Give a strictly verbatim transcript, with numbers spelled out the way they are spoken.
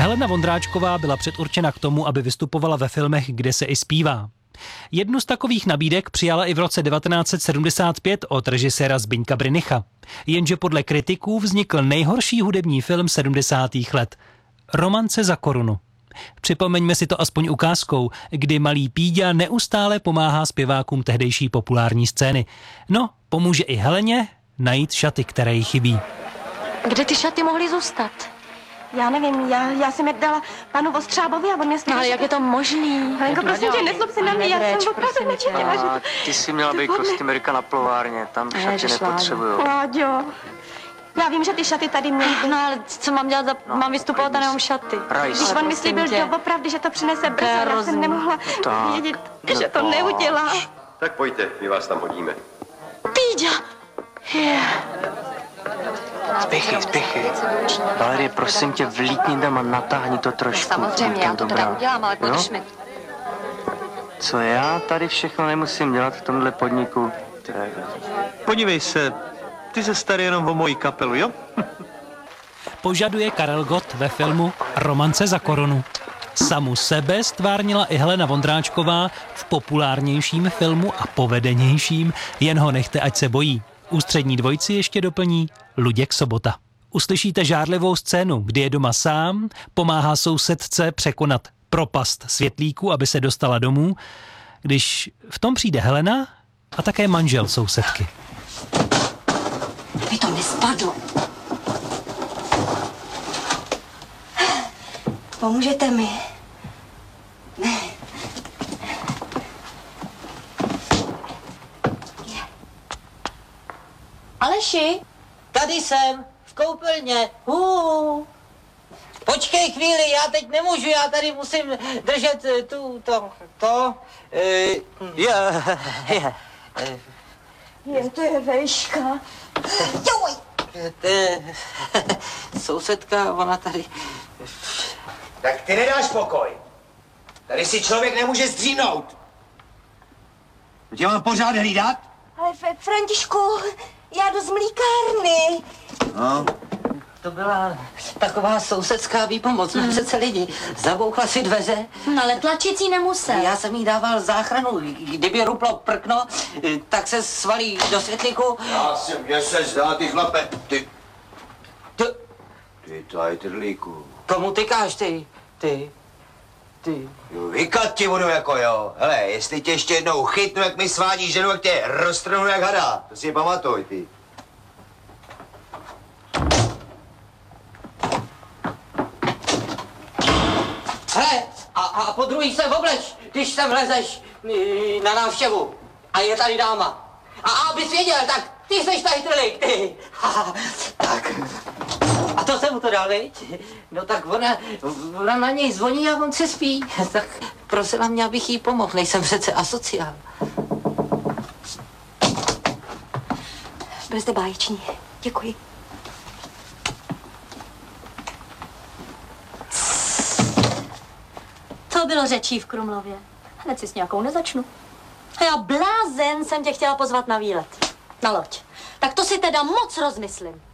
Helena Vondráčková byla předurčena k tomu, aby vystupovala ve filmech, kde se i zpívá. Jednu z takových nabídek přijala i v roce devatenáct set sedmdesát pět od režiséra Zbyňka Brynicha. Jenže podle kritiků vznikl nejhorší hudební film sedmdesátých let. Romance za korunu. Připomeňme si to aspoň ukázkou, kdy malý Píďa neustále pomáhá zpěvákům tehdejší populární scény. No, pomůže i Heleně najít šaty, které jí chybí. Kde ty šaty mohly zůstat? Já nevím, já, já jsem je dala panu Ostřábovi a on mě No, ale jak je to možný? Helenko, prosím tě, nezlob se na mě, já jsem opravdu nečekala, že to... Ty jsi měla být kostýmerka na plovárně, tam šaty nepotřebuju. Láďo, já vím, že ty šaty tady měly. No, ale co mám dělat, za... no, mám vystupovat a nemám šaty. Když on myslí byl doopravdy, že to přinese brzo, já jsem nemohla vědět, že to neudělá. Tak pojďte, my vás tam hodíme. Píďa! Spěchy, spěchy. Valerie, prosím tě, vlítni tam a natáhni to trošku. Samozřejmě, já to teda udělám, ale podrž mi. Co já tady všechno nemusím dělat v tomhle podniku? Podívej se, ty se starý jenom o moji kapelu, jo? Požaduje Karel Gott ve filmu Romance za korunu. Samu sebe stvárnila i Helena Vondráčková v populárnějším filmu a povedenějším Jen ho nechte, ať se bojí. Ústřední dvojici ještě doplní Luděk Sobota. Uslyšíte žárlivou scénu, kdy je doma sám, pomáhá sousedce překonat propast světlíků, aby se dostala domů, když v tom přijde Helena a také manžel sousedky. Mi to nespadlo. Pomůžete mi? Ne. Aleši, tady jsem, v koupelně. Uh. Počkej chvíli, já teď nemůžu, já tady musím držet tu, to, to. Je, je. Je, to je vejška. Joj! Sousedka, ona tady... Tak ty nedáš pokoj. Tady si člověk nemůže zdřímnout. Tě mám pořád hlídat? Ale Františku, já jdu z mlíkárny. No. To byla taková sousedská výpomoc, hmm. přece lidi. Zabouchla si dveře. No, ale tlačící nemusel. Já jsem jí dával záchranu. Kdyby ruplo prkno, tak se svalí do světlíku. Já jsem, mně se zdá, ty chlape, ty... Ty, Ty tajtrlíku. komu tykáš, ty, ty, ty. Jo, vykat ti budu jako jo. Hele, jestli tě ještě jednou chytnu, jak mi svádí ženu, jak tě roztrhnu jak hada. To si pamatuj, ty. Hele, a, a po druhý se obleč, když sem lezeš mm, na návštěvu. A je tady dáma. A abys věděl, tak ty seš tady trlík, ty. Ha, tak. A to jsem mu to dal, viď? No tak ona, ona na něj zvoní a on se spí. Tak prosila mě, abych jí pomohl, nejsem přece asociál. Byl jste báječní. Děkuji. To bylo řečí v Krumlově. Hned si s nějakou nezačnu. A já blázen jsem tě chtěla pozvat na výlet. Na loď. Tak to si teda moc rozmyslím.